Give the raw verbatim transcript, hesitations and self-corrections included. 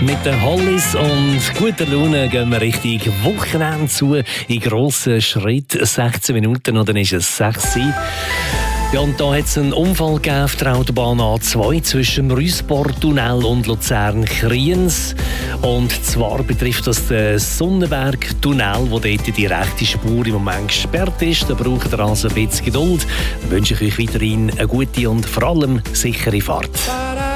Mit den Hollies und guter Laune gehen wir Richtung Wochenende zu. In grossen Schritt, sechzehn Minuten und dann ist es sechs Uhr. Ja, und da hat es einen Unfall gegeben auf der Autobahn A zwei zwischen dem Rüsbortunnel und Luzern-Kriens. Und zwar betrifft das den Sonnenberg-Tunnel, wo dort die rechte Spur im Moment gesperrt ist. Da braucht ihr also ein bisschen Geduld. Dann wünsche ich euch weiterhin eine gute und vor allem sichere Fahrt.